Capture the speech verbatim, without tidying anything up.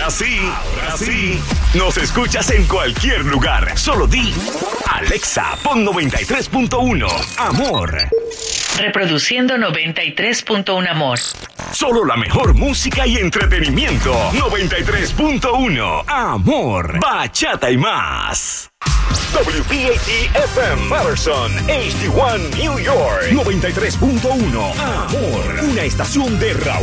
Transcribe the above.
Ahora sí, ahora sí. Nos escuchas en cualquier lugar. Solo di Alexa, pon noventa y tres punto uno. Amor. Reproduciendo noventa y tres punto uno Amor. Solo la mejor música y entretenimiento. noventa y tres punto uno. Amor. Bachata y más. W P A T F M Patterson, H D uno New York. noventa y tres punto uno. Amor. Una estación de Raúl.